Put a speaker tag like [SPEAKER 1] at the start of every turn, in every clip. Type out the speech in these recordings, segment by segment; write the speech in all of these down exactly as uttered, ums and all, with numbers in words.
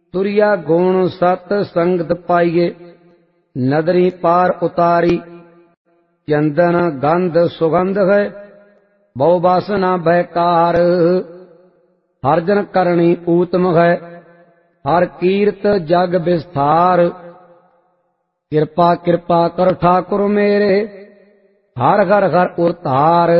[SPEAKER 1] तुरिया गुण सत संगत पाइए, नदरी पार उतारी। चंदन गंध सुगंध है, बहु वासना बैकार। हर जन करणी ऊतम है, हर कीर्त जग विस्तार। कृपा कृपा कर ठाकुर मेरे, हर घर घर उतार।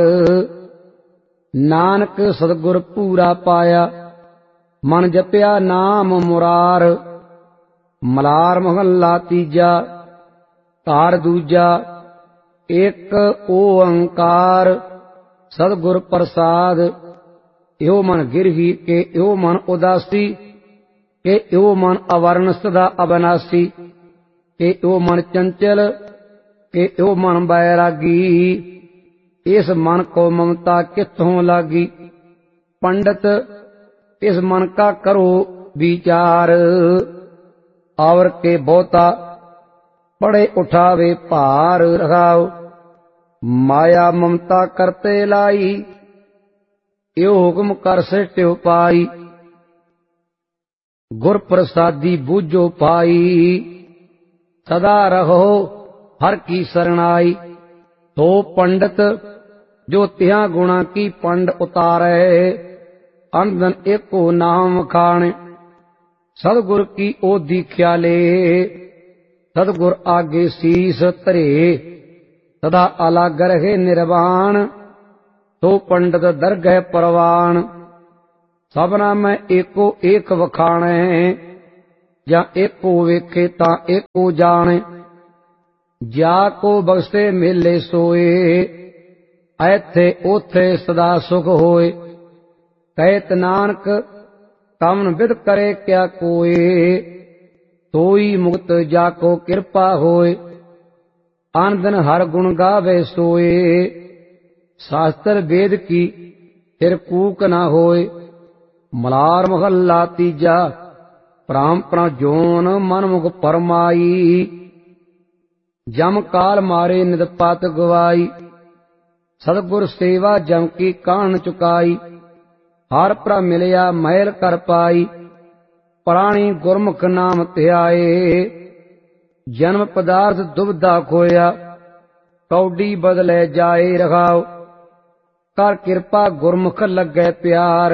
[SPEAKER 1] नानक सतगुर पूरा पाया, मन जपया नाम मुरार। मलार महला तीजा, कार दूजा, एक ओंकार। सतगुर प्रसाद, यो मन गिरही के यो मन उदासी। के यो मन अवर्ण सदा अविनाशी। के यो मन चंचल, के यो मन बैरागी। इस मन को ममता कित्थों लागी। पंडित इस मन का करो विचार। और के बहुता पड़े उठावे भार। रखाओ माया ममता करते लाई, यो हुक्म कर सिट्यो पाई। गुर प्रसादी बूझो पाई, सदा रहो हर की शरणाई। तो पंडित जो तिहा गुणा की पंड उतारे, अंधन एको नाम खाने। सतगुर की ओ दीख्या ले, सतगुर आगे शीस धरे। सदा अलग रहे निर्वाण, तो पंडित दरगह परवान। सबना में एको एक वखाणे, या एको वेखे ता एको जाने। जा को बख्शे मेले सोए, ऐथे ओथे सदा सुख होए। कहत नानक कवन विद करे क्या कोय, तोई मुक्त जाको कृपा होए। आन दिन हर गुण गावे सोए, शास्त्र वेद की फिर कूक न होए। मलार महला तीजा, प्राम प्रण जोन मन मुख परमाई। जम काल मारे नित पत गवाई, सतगुर सेवा जम की कान चुकाई। हर प्र मिलया महल कर पाई, प्राणी गुरमुख नाम ध्याए। जन्म पदार्थ दुबदा खोया, कौडी बदले जाए। रखाओ कर कृपा गुरमुख लगे प्यार।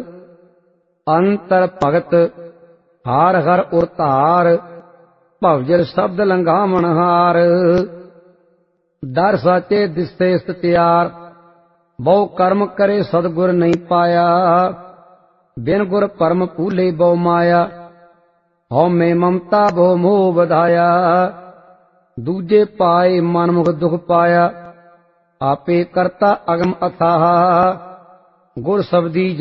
[SPEAKER 1] अंतर भगत हार हर उतार, भवजर शब्द लंघावन हार। डर साचे दिसे सत्यार, बहु कर्म करे सतगुर नहीं पाया। बिन गुर परम भूले बहु माया, हौ में ममता बहु मोह बधाया। दूजे पाए मन मुख दुख पाया, आपे करता अगम अथाह। गुर शब्दी